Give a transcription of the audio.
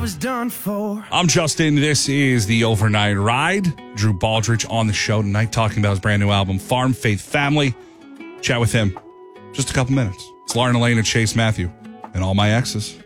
was done for. I'm Justin. This is the Overnight Ride. Drew Baldridge on the show tonight talking about his brand new album, Farm Faith Family. Chat with him. Just a couple minutes. It's Lauren Elaine and Chase Matthew and all my exes.